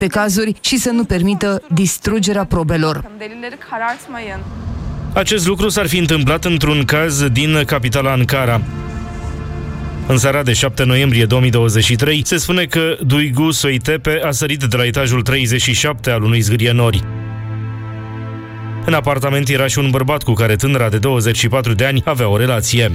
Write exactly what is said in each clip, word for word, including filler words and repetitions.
pe cazuri și să nu permită distrugerea probelor. Acest lucru s-ar fi întâmplat într-un caz din capitala Ankara. În seara de șapte noiembrie două mii douăzeci și trei, se spune că Duygu Soytepe a sărit de la etajul treizeci și șapte al unui zgârie nori. În apartament era și un bărbat cu care tânăra de douăzeci și patru de ani avea o relație.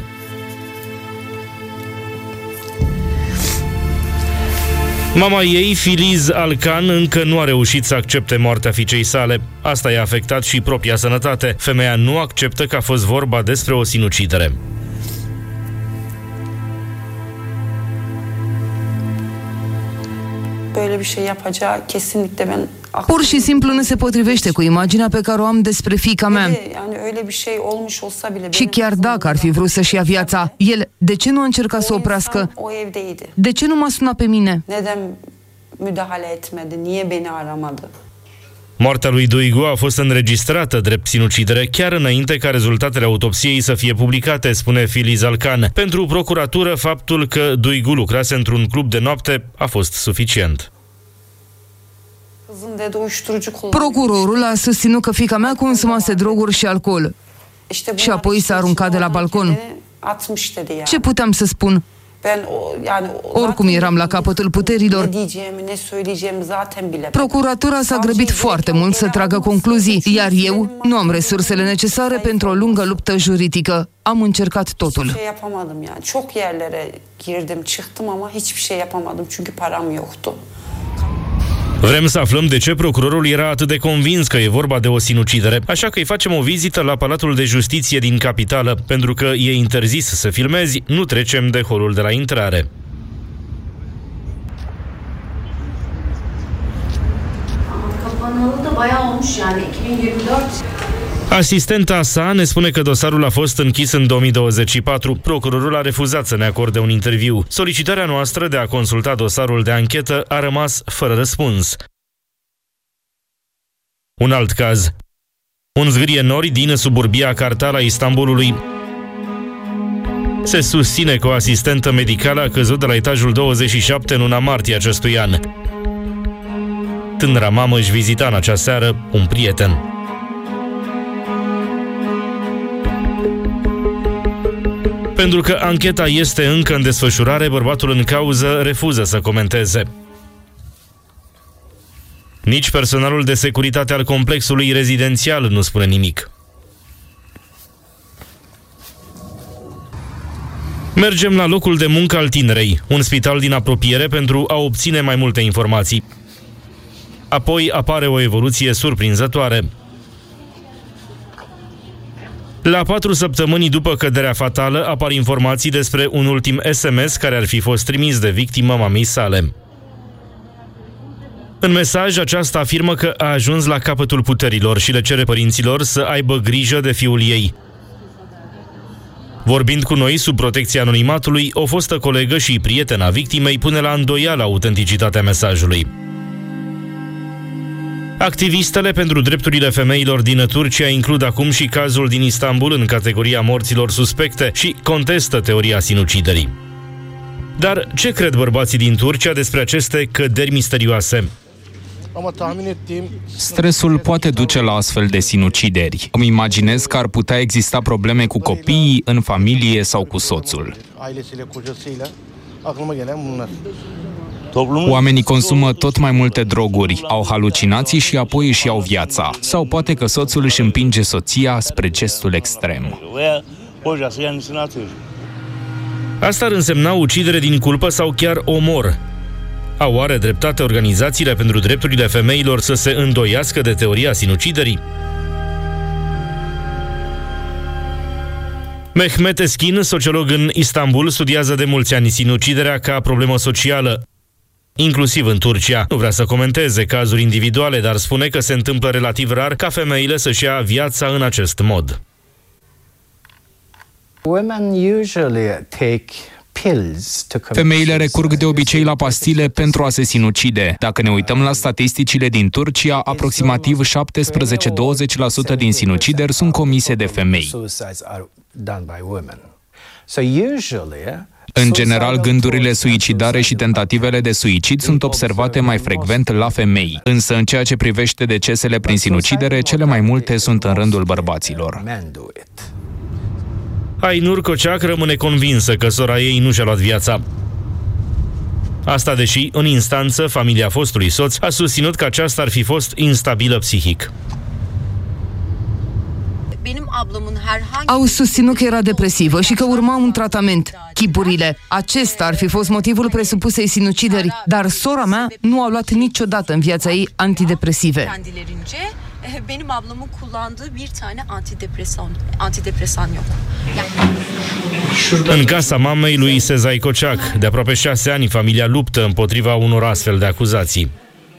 Mama ei, Filiz Alkan, încă nu a reușit să accepte moartea fiicei sale. Asta i-a afectat și propria sănătate. Femeia nu acceptă că a fost vorba despre o sinucidere. Pur și simplu nu se potrivește cu imaginea pe care o am despre fiica mea. Și chiar dacă ar fi vrut să-și ia viața, el, de ce nu a încercat să o oprească? De ce nu m-a sunat pe mine? Moartea lui Duygu a fost înregistrată drept sinucidere chiar înainte ca rezultatele autopsiei să fie publicate, spune Filiz Alkan. Pentru procuratură, faptul că Duygu lucrase într-un club de noapte a fost suficient. Procurorul a susținut că fiica mea consumase droguri și alcool și apoi s-a aruncat de la balcon. Ce puteam să spun? Oricum eram la capătul puterilor. Procuratura s-a grăbit foarte mult să tragă concluzii, iar eu nu am resursele necesare pentru o lungă luptă juridică. Am încercat totul. Vrem să aflăm de ce procurorul era atât de convins că e vorba de o sinucidere, așa că îi facem o vizită la Palatul de Justiție din capitală. Pentru că e interzis să filmezi, nu trecem de holul de la intrare. Asistenta sa ne spune că dosarul a fost închis în două mii douăzeci și patru. Procurorul a refuzat să ne acorde un interviu. Solicitarea noastră de a consulta dosarul de anchetă a rămas fără răspuns. Un alt caz. Un zgârie nori din suburbia Kartal a Istanbulului. Se susține că o asistentă medicală a căzut de la etajul douăzeci și șapte în luna martie acestui an. Tânăra mamă își vizita în acea seară un prieten. Pentru că ancheta este încă în desfășurare, bărbatul în cauză refuză să comenteze. Nici personalul de securitate al complexului rezidențial nu spune nimic. Mergem la locul de muncă al tinerei, un spital din apropiere, pentru a obține mai multe informații. Apoi apare o evoluție surprinzătoare. La patru săptămâni după căderea fatală apar informații despre un ultim S M S care ar fi fost trimis de victimă mamei sale. În mesaj, aceasta afirmă că a ajuns la capătul puterilor și le cere părinților să aibă grijă de fiul ei. Vorbind cu noi sub protecția anonimatului, o fostă colegă și prietena victimei pune la îndoială autenticitatea mesajului. Activistele pentru drepturile femeilor din Turcia includ acum și cazul din Istanbul în categoria morților suspecte și contestă teoria sinuciderii. Dar ce cred bărbații din Turcia despre aceste căderi misterioase? Stresul poate duce la astfel de sinucideri. Îmi imaginez că ar putea exista probleme cu copiii, în familie sau cu soțul. Oamenii consumă tot mai multe droguri, au halucinații și apoi își iau viața. Sau poate că soțul își împinge soția spre gestul extrem. Asta ar însemna ucidere din culpă sau chiar omor. Au oare dreptate organizațiile pentru drepturile femeilor să se îndoiască de teoria sinuciderii? Mehmet Eskin, sociolog în Istanbul, studiază de mulți ani sinuciderea ca problemă socială, inclusiv în Turcia. Nu vrea să comenteze cazuri individuale, dar spune că se întâmplă relativ rar ca femeile să-și ia viața în acest mod. Femeile recurg de obicei la pastile pentru a se sinucide. Dacă ne uităm la statisticile din Turcia, aproximativ șaptesprezece - douăzeci la sută din sinucideri sunt comise de femei. În general, gândurile suicidare și tentativele de suicid sunt observate mai frecvent la femei, însă în ceea ce privește decesele prin sinucidere, cele mai multe sunt în rândul bărbaților. Ainur Kociak rămâne convinsă că sora ei nu și-a luat viața. Asta deși, în instanță, familia fostului soț a susținut că aceasta ar fi fost instabilă psihic. Au susținut că era depresivă și că urma un tratament. Chipurile. Acesta ar fi fost motivul presupusei sinucideri, dar sora mea nu a luat niciodată în viața ei antidepresive. Benim ablamın kullandığı bir tane antidepresan, antidepresan yok. În casa mamei lui Sezai Kociak, de aproape șase ani, familia luptă împotriva unor astfel de acuzații.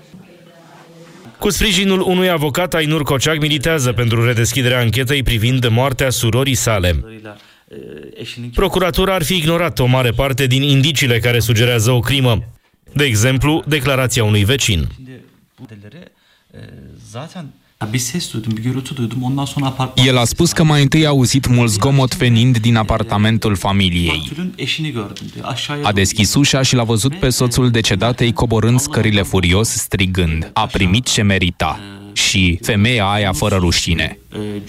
Cu sprijinul unui avocat, Ainur Kociak militează pentru redeschiderea anchetei privind moartea surorii sale. Procuratura ar fi ignorat o mare parte din indiciile care sugerează o crimă. De exemplu, declarația unui vecin. El a spus că mai întâi a auzit mult zgomot venind din apartamentul familiei. A deschis ușa și l-a văzut pe soțul decedatei coborând scările furios, strigând: "A primit ce merita." Și femeia aia fără rușine.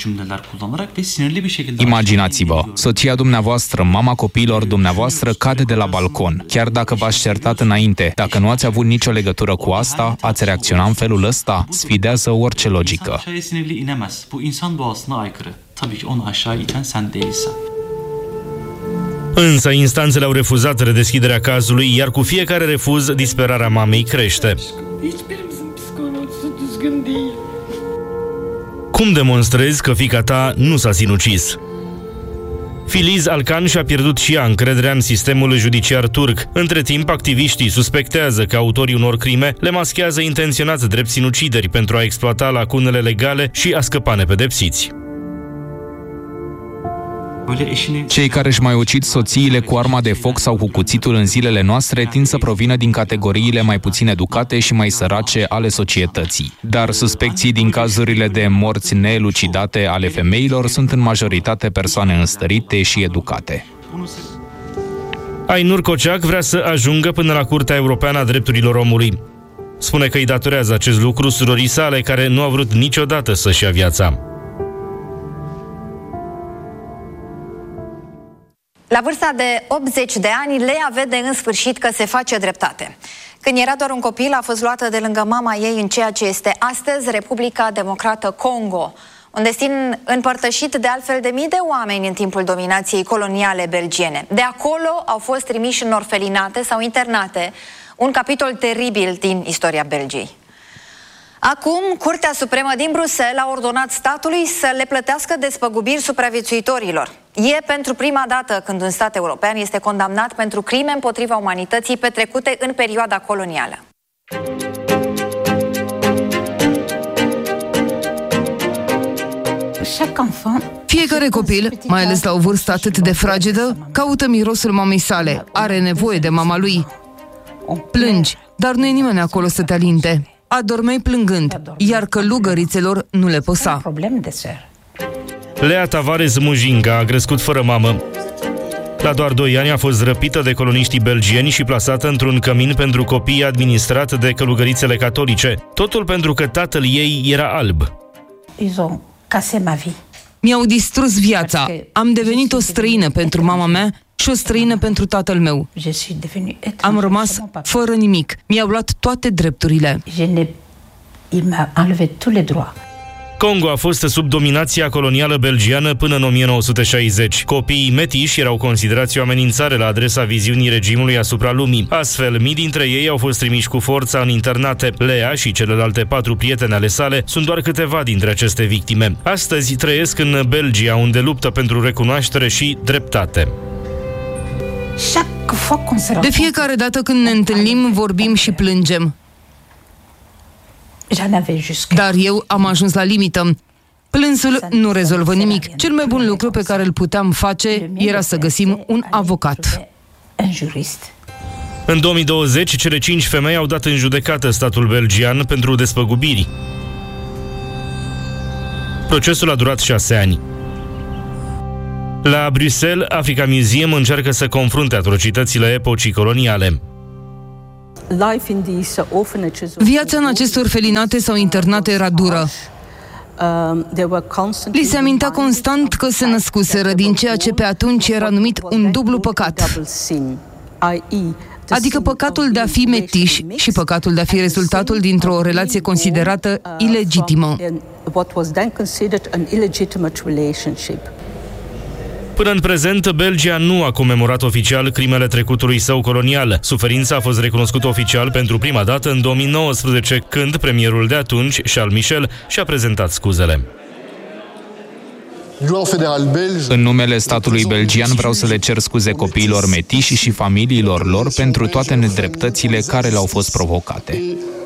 Imaginați-vă, soția dumneavoastră, mama copiilor dumneavoastră cade de la balcon. Chiar dacă v-ați certat înainte, dacă nu ați avut nicio legătură cu asta, ați reacționa în felul ăsta? Sfidează orice logică. Însă instanțele au refuzat redeschiderea cazului, iar cu fiecare refuz, disperarea mamei crește. Cum demonstrezi că fiica ta nu s-a sinucis? Filiz Alkan și-a pierdut și ea încrederea în sistemul judiciar turc. Între timp, activiștii suspectează că autorii unor crime le maschează intenționat drept sinucideri pentru a exploata lacunele legale și a scăpa nepedepsiți. Cei care își mai ucid soțiile cu arma de foc sau cu cuțitul în zilele noastre tind să provină din categoriile mai puțin educate și mai sărace ale societății. Dar suspecții din cazurile de morți neelucidate ale femeilor sunt în majoritate persoane înstărite și educate. Ainur Kociak vrea să ajungă până la Curtea Europeană a Drepturilor Omului. Spune că îi datorează acest lucru surorii sale, care nu a vrut niciodată să-și ia viața. La vârsta de optzeci de ani, Lea vede în sfârșit că se face dreptate. Când era doar un copil, a fost luată de lângă mama ei în ceea ce este astăzi Republica Democrată Congo, un destin împărtășit de altfel de mii de oameni în timpul dominației coloniale belgiene. De acolo au fost trimiși în orfelinate sau internate, un capitol teribil din istoria Belgiei. Acum, Curtea Supremă din Bruxelles a ordonat statului să le plătească despăgubiri supraviețuitorilor. E pentru prima dată când un stat european este condamnat pentru crime împotriva umanității petrecute în perioada colonială. Fiecare copil, mai ales la o vârstă atât de fragedă, caută mirosul mamei sale, are nevoie de mama lui. Plângi, dar nu e nimeni acolo să te alinte. Adormeai plângând, iar călugărițelor nu le păsa. Lea Tavares Mujinga a crescut fără mamă. La doar doi ani a fost răpită de coloniștii belgieni și plasată într-un cămin pentru copii administrat de călugărițele catolice. Totul pentru că tatăl ei era alb. Mi-au distrus viața. Am devenit o străină pentru mama mea și o străină pentru tatăl meu. Am rămas fără nimic. Mi-au luat toate drepturile. Congo a fost sub dominația colonială belgiană până în o mie nouă sute șaizeci. Copiii metiși erau considerați o amenințare la adresa viziunii regimului asupra lumii. Astfel, mii dintre ei au fost trimiși cu forța în internate. Lea și celelalte patru prietene ale sale sunt doar câteva dintre aceste victime. Astăzi trăiesc în Belgia, unde luptă pentru recunoaștere și dreptate. De fiecare dată când ne întâlnim, vorbim și plângem. Dar eu am ajuns la limită. Plânsul nu rezolvă nimic. Cel mai bun lucru pe care îl puteam face era să găsim un avocat. În două mii douăzeci, cele cinci femei au dat în judecată statul belgian pentru despăgubiri. Procesul a durat șase ani. La Bruxelles, Africa Museum încearcă să confrunte atrocitățile epocii coloniale. Viața în acestor felinate sau internate era dură. Li se amintea constant că se născuseră din ceea ce pe atunci era numit un dublu păcat, adică păcatul de a fi metiși și păcatul de a fi rezultatul dintr-o relație considerată ilegitimă. Până în prezent, Belgia nu a comemorat oficial crimele trecutului său colonial. Suferința a fost recunoscută oficial pentru prima dată în două mii nouăsprezece, când premierul de atunci, Charles Michel, și-a prezentat scuzele. În numele statului belgian vreau să le cer scuze copiilor metiși și familiilor lor pentru toate nedreptățile care le-au fost provocate.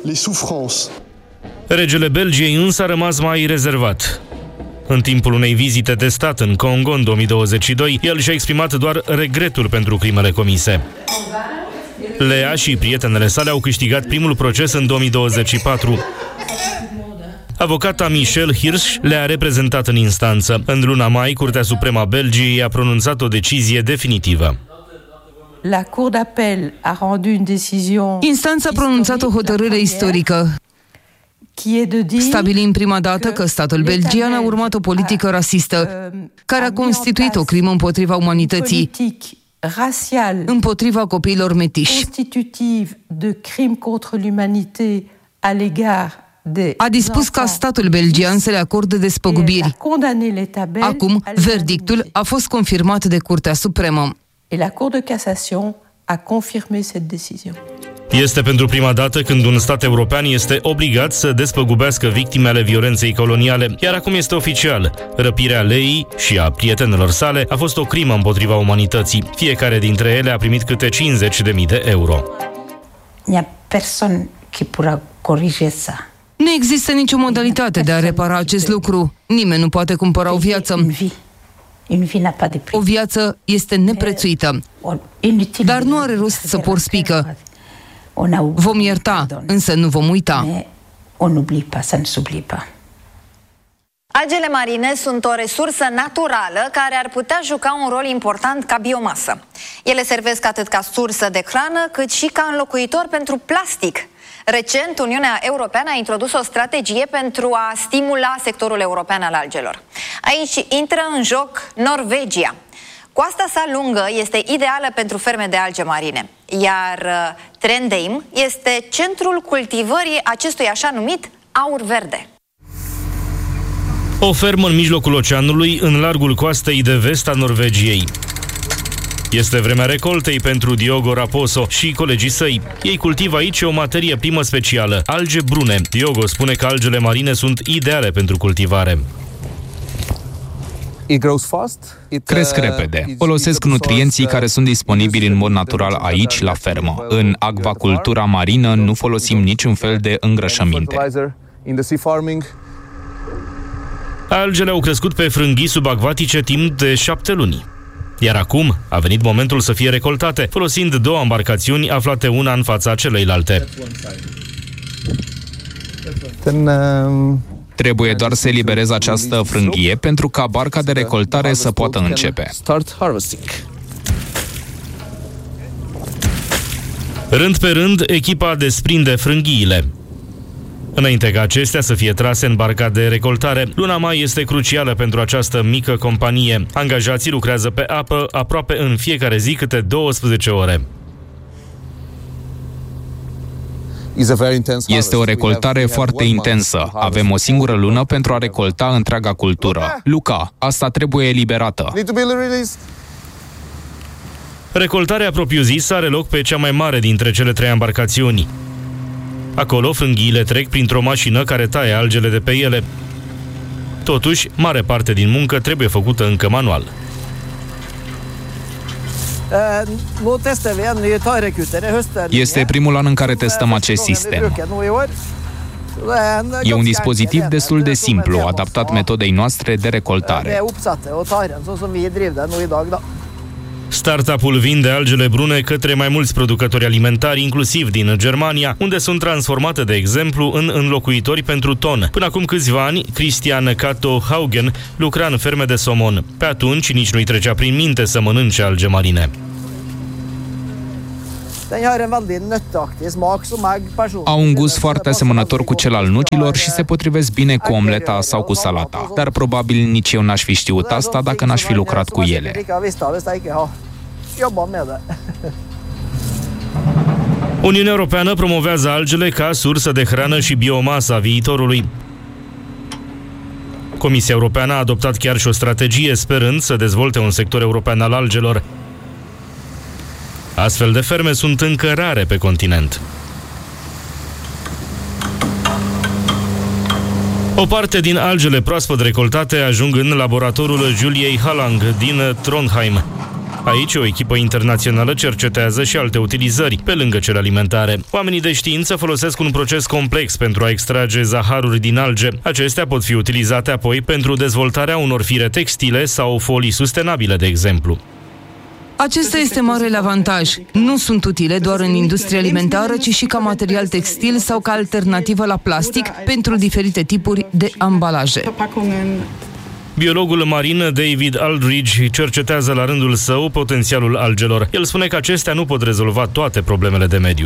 Regele Belgiei însă a rămas mai rezervat. În timpul unei vizite de stat în Congo în două mii douăzeci și doi, el și-a exprimat doar regretul pentru crimele comise. Lea și prietenele sale au câștigat primul proces în două mii douăzeci și patru. Avocata Michelle Hirsch le-a reprezentat în instanță. În luna mai, Curtea Supremă a Belgiei a pronunțat o decizie definitivă. La Cour d'appel a rendu une décision. Instanța a pronunțat o hotărâre istorică, stabilind prima dată că statul belgian a urmat o politică rasistă, care a constituit o crimă împotriva umanității, împotriva copiilor metiși. A dispus ca statul belgian să le acorde despăgubiri. Acum, verdictul a fost confirmat de Curtea Supremă. La Cour de Cassation a confirmé cette décision. Este pentru prima dată când un stat european este obligat să despăgubească victimele violenței coloniale, iar acum este oficial. Răpirea Leii și a prietenelor sale a fost o crimă împotriva umanității. Fiecare dintre ele a primit câte cincizeci de mii de euro. Nu există nicio modalitate de a repara acest lucru. Nimeni nu poate cumpăra o viață. O viață este neprețuită. Dar nu are rost să porți pică. Vom ierta, însă nu vom uita. Algele marine sunt o resursă naturală care ar putea juca un rol important ca biomasă. Ele servesc atât ca sursă de hrană, cât și ca înlocuitor pentru plastic. Recent, Uniunea Europeană a introdus o strategie pentru a stimula sectorul european al algelor. Aici intră în joc Norvegia. Coasta sa lungă este ideală pentru ferme de alge marine, iar Trondheim este centrul cultivării acestui așa numit aur verde. O fermă în mijlocul oceanului, în largul coastei de vest a Norvegiei. Este vremea recoltei pentru Diogo Raposo și colegii săi. Ei cultivă aici o materie primă specială, alge brune. Diogo spune că algele marine sunt ideale pentru cultivare. Cresc repede. Folosesc nutrienții care sunt disponibili în mod natural aici, la fermă. În acvacultura marină nu folosim niciun fel de îngrășăminte. Algele au crescut pe frânghii subacvatice timp de șapte luni. Iar acum a venit momentul să fie recoltate, folosind două embarcațiuni aflate una în fața celeilalte. Trebuie doar să eliberez această frânghie pentru ca barca de recoltare să poată începe. Rând pe rând, echipa desprinde frânghiile. Înainte ca acestea să fie trase în barca de recoltare, luna mai este crucială pentru această mică companie. Angajații lucrează pe apă aproape în fiecare zi câte douăsprezece ore. Este o recoltare foarte intensă. Avem o singură lună pentru a recolta întreaga cultură. Luca, asta trebuie eliberată. Recoltarea propriu-zisă are loc pe cea mai mare dintre cele trei embarcațiuni. Acolo, frânghiile trec printr-o mașină care taie algele de pe ele. Totuși, mare parte din muncă trebuie făcută încă manual. Este primul an în care testăm acest sistem. E un dispozitiv destul de simplu, adaptat metodei noastre de recoltare. Startup-ul vinde algele brune către mai mulți producători alimentari, inclusiv din Germania, unde sunt transformate, de exemplu, în înlocuitori pentru ton. Până acum câțiva ani, Christian Cato Haugen lucra în ferme de somon. Pe atunci nici nu-i trecea prin minte să mănânce alge marine. Au un gust foarte asemănător cu cel al nucilor și se potrivesc bine cu omleta sau cu salata, dar probabil nici eu n-aș fi știut asta dacă n-aș fi lucrat cu ele. Uniunea Europeană promovează algele ca sursă de hrană și biomasă a viitorului. Comisia Europeană a adoptat chiar și o strategie, sperând să dezvolte un sector european al algelor. Astfel de ferme sunt încă rare pe continent. O parte din algele proaspăt recoltate ajung în laboratorul Juliei Hallang din Trondheim. Aici o echipă internațională cercetează și alte utilizări, pe lângă cele alimentare. Oamenii de știință folosesc un proces complex pentru a extrage zaharuri din alge. Acestea pot fi utilizate apoi pentru dezvoltarea unor fire textile sau folii sustenabile, de exemplu. Acesta este marele avantaj. Nu sunt utile doar în industria alimentară, ci și ca material textil sau ca alternativă la plastic pentru diferite tipuri de ambalaje. Biologul marin David Aldridge cercetează la rândul său potențialul algelor. El spune că acestea nu pot rezolva toate problemele de mediu.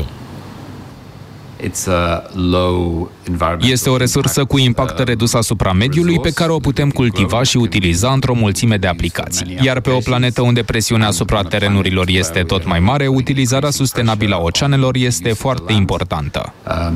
Este o resursă cu impact redus asupra mediului pe care o putem cultiva și utiliza într-o mulțime de aplicații. Iar pe o planetă unde presiunea asupra terenurilor este tot mai mare, utilizarea sustenabilă a oceanelor este foarte importantă.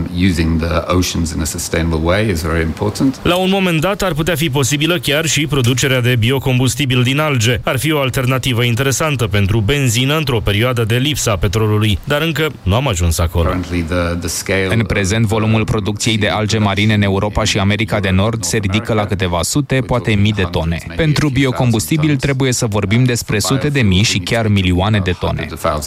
La un moment dat ar putea fi posibilă chiar și producerea de biocombustibil din alge. Ar fi o alternativă interesantă pentru benzină într-o perioadă de lipsa petrolului, dar încă nu am ajuns acolo. În prezent, volumul producției de alge marine în Europa și America de Nord se ridică la câteva sute, poate mii de tone. Pentru biocombustibil trebuie să vorbim despre sute de mii și chiar milioane de tone.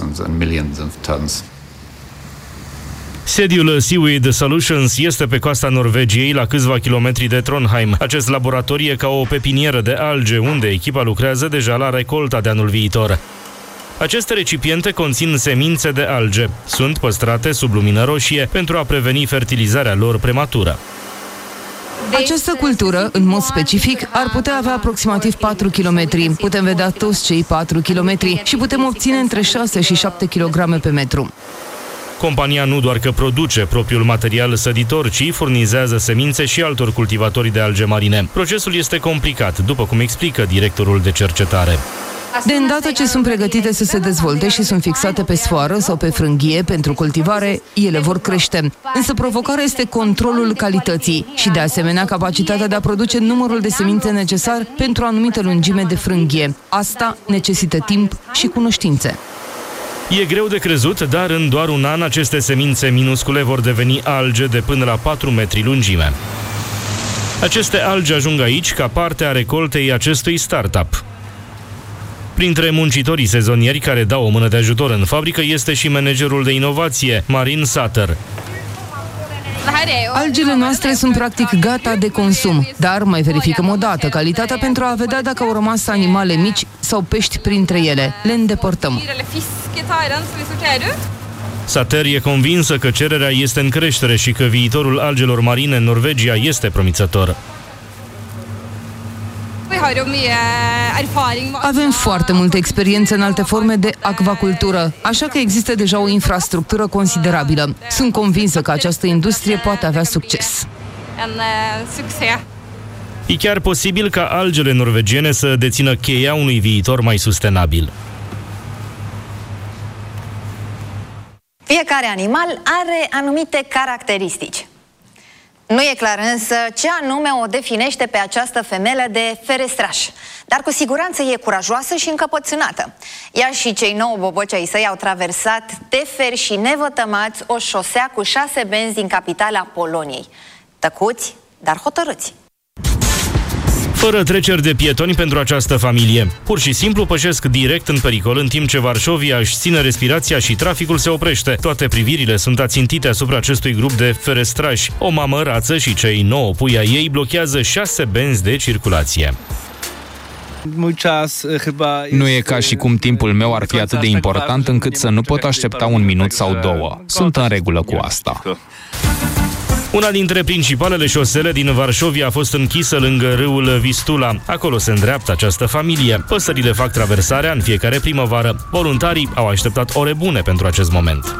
Sediul Seaweed Solutions este pe coasta Norvegiei, la câțiva kilometri de Trondheim. Acest laborator e ca o pepinieră de alge, unde echipa lucrează deja la recolta de anul viitor. Aceste recipiente conțin semințe de alge. Sunt păstrate sub lumină roșie pentru a preveni fertilizarea lor prematură. Această cultură, în mod specific, ar putea avea aproximativ patru kilometri. Putem vedea toți cei patru kilometri și putem obține între șase și șapte kilograme pe metru. Compania nu doar că produce propriul material săditor, ci furnizează semințe și altor cultivatori de alge marine. Procesul este complicat, după cum explică directorul de cercetare. De îndată ce sunt pregătite să se dezvolte și sunt fixate pe sfoară sau pe frânghie pentru cultivare, ele vor crește. Însă provocarea este controlul calității și, de asemenea, capacitatea de a produce numărul de semințe necesar pentru o anumită lungime de frânghie. Asta necesită timp și cunoștințe. E greu de crezut, dar în doar un an aceste semințe minuscule vor deveni alge de până la patru metri lungime. Aceste alge ajung aici ca parte a recoltei acestui startup. Printre muncitorii sezonieri care dau o mână de ajutor în fabrică este și managerul de inovație, Marin Sater. Algele noastre sunt practic gata de consum, dar mai verificăm o dată calitatea pentru a vedea dacă au rămas animale mici sau pești printre ele. Le îndepărtăm. Sater e convinsă că cererea este în creștere și că viitorul algelor marine în Norvegia este promițător. Avem foarte multă experiență în alte forme de acvacultură, așa că există deja o infrastructură considerabilă. Sunt convinsă că această industrie poate avea succes. E chiar posibil ca algele norvegiene să dețină cheia unui viitor mai sustenabil. Fiecare animal are anumite caracteristici. Nu e clar însă ce anume o definește pe această femelă de ferestraș, dar cu siguranță e curajoasă și încăpățânată. Ea și cei nouă boboci ai săi au traversat teferi și nevătămați o șosea cu șase benzi din capitala Poloniei. Tăcuți, dar hotărâți. Fără treceri de pietoni pentru această familie. Pur și simplu pășesc direct în pericol, în timp ce Varșovia își ține respirația și traficul se oprește. Toate privirile sunt ațintite asupra acestui grup de ferestrași. O mamă rață și cei nouă pui ai ei blochează șase benzi de circulație. Nu e ca și cum timpul meu ar fi atât de important încât să nu pot aștepta un minut sau două. Sunt în regulă cu asta. Una dintre principalele șosele din Varșovia a fost închisă lângă râul Vistula. Acolo se îndreaptă această familie. Păsările fac traversarea în fiecare primăvară. Voluntarii au așteptat ore bune pentru acest moment.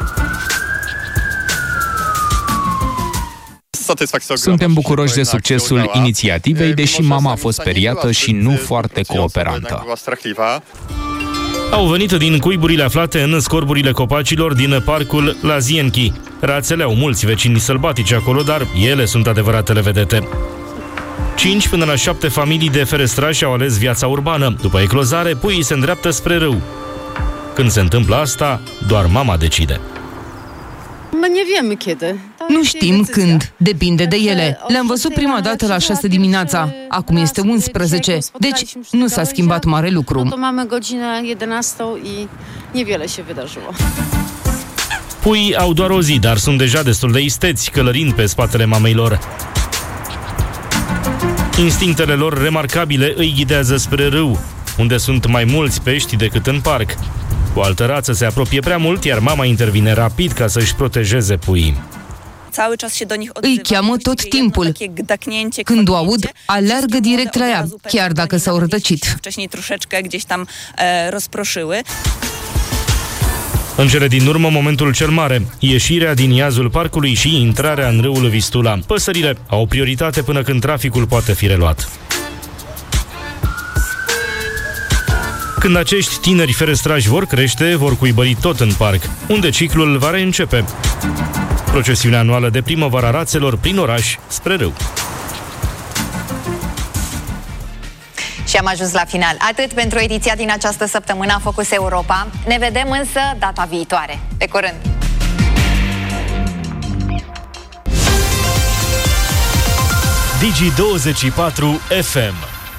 Suntem bucuroși de succesul inițiativei, deși mama a fost speriată și nu foarte cooperantă. Au venit din cuiburile aflate în scorburile copacilor din parcul Lazienchi. Rațele au mulți vecini sălbatici acolo, dar ele sunt adevăratele vedete. cinci până la șapte familii de ferestrași au ales viața urbană. După eclozare, puii se îndreaptă spre râu. Când se întâmplă asta, doar mama decide. Nu știm când, depinde de ele. Le-am văzut prima dată la șase dimineața, acum este unsprezece, deci nu s-a schimbat mare lucru. Puii au doar o zi, dar sunt deja destul de isteți, călărind pe spatele mamei lor. Instinctele lor remarcabile îi ghidează spre râu, unde sunt mai mulți pești decât în parc. O altă rață se apropie prea mult, iar mama intervine rapid ca să-și protejeze puii. Îi cheamă tot timpul. Când o aud, alergă direct la ea, chiar dacă s-au rătăcit. În cele din urmă, momentul cel mare, ieșirea din iazul parcului și intrarea în râul Vistula. Păsările au prioritate până când traficul poate fi reluat. Când acești tineri ferestrași vor crește, vor cuibări tot în parc, unde ciclul va reîncepe. Procesiunea anuală de primăvara rațelor prin oraș spre râu. Și am ajuns la final. Atât pentru ediția din această săptămână a Focus Europa. Ne vedem însă data viitoare. Pe curând! Digi douăzeci și patru F M.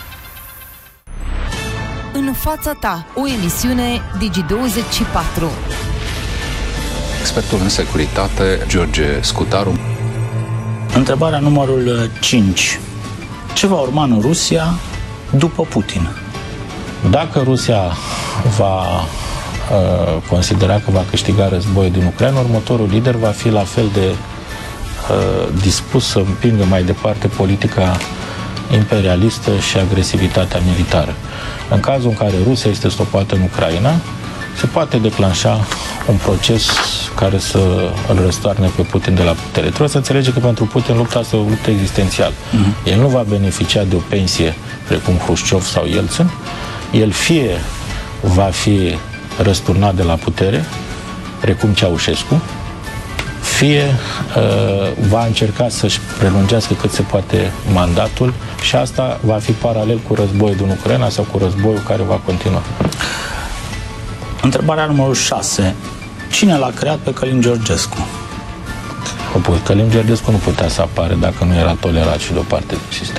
În fața ta, o emisiune Digi douăzeci și patru. Expertul în securitate, George Scutaru. Întrebarea numărul cinci. Ce va urma în Rusia după Putin? Dacă Rusia va uh, considera că va câștiga războiul din Ucraina, următorul lider va fi la fel de uh, dispus să împingă mai departe politica imperialistă și agresivitatea militară. În cazul în care Rusia este stopată în Ucraina, se poate declanșa un proces care să îl răstoarne pe Putin de la putere. Trebuie să înțelege că pentru Putin lupta este o luptă existențială. Mm-hmm. El nu va beneficia de o pensie precum Hrușciov sau Yeltsin. El fie va fi răsturnat de la putere, precum Ceaușescu, fie uh, va încerca să-și prelungească cât se poate mandatul și asta va fi paralel cu războiul din Ucraina sau cu războiul care va continua. Întrebarea numărul șase. Cine l-a creat pe Călin Georgescu? Călin Georgescu nu putea să apară dacă nu era tolerat și de o parte din sistem.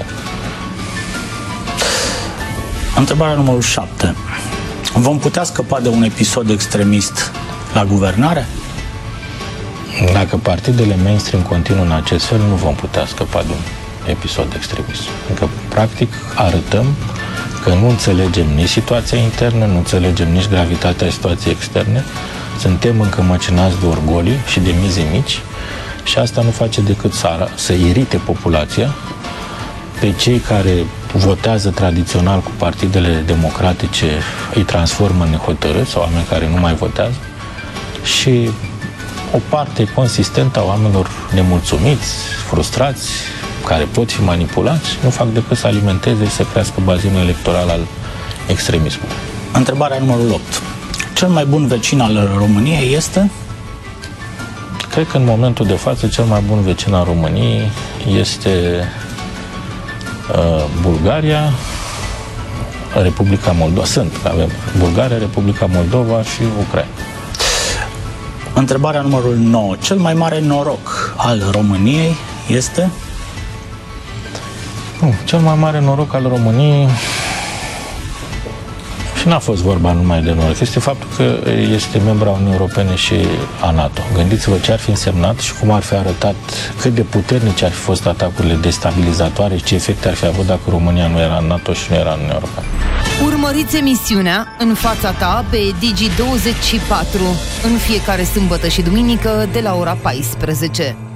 Întrebarea numărul șapte. Vom putea scăpa de un episod extremist la guvernare? Dacă partidele mainstream continuă în acest fel, nu vom putea scăpa de un episod extremist. Adică, practic, arătăm că nu înțelegem nici situația internă, nu înțelegem nici gravitatea situației externe, suntem încămăcinați de orgolii și de mize mici și asta nu face decât să, să irite populația, pe cei care votează tradițional cu partidele democratice îi transformă în nehotărâți sau oameni care nu mai votează și o parte consistentă a oamenilor nemulțumiți, frustrați, care pot fi manipulați, nu fac decât să alimenteze și să crească bazinul electoral al extremismului. Întrebarea numărul opt. Cel mai bun vecin al României este? Cred că în momentul de față cel mai bun vecin al României este uh, Bulgaria, Republica Moldova. Sunt, avem Bulgaria, Republica Moldova și Ucraina. Întrebarea numărul nouă. Cel mai mare noroc al României este? Nu, cel mai mare noroc al României și Și n-a fost vorba numai de nord. Este faptul că este membru a Uniunii Europene și a NATO. Gândiți-vă ce ar fi însemnat și cum ar fi arătat, cât de puternice ar fi fost atacurile destabilizatoare și ce efecte ar fi avut dacă România nu era în NATO și nu era în Uniunea Europeană. Urmăriți emisiunea În fața ta pe Digi douăzeci și patru în fiecare sâmbătă și duminică de la ora paisprezece.